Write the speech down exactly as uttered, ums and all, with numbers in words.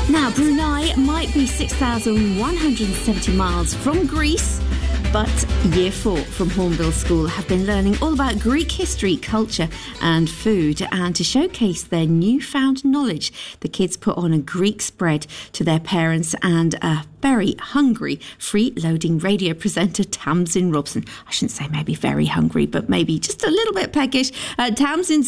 Now, Brunei might be six thousand one hundred seventy miles from Greece, but Year four from Hornbill School have been learning all about Greek history, culture and food. And to showcase their newfound knowledge, the kids put on a Greek spread to their parents and a very hungry free-loading radio presenter, Tamsin Robson. I shouldn't say maybe very hungry, but maybe just a little bit peckish. Uh, Tamsin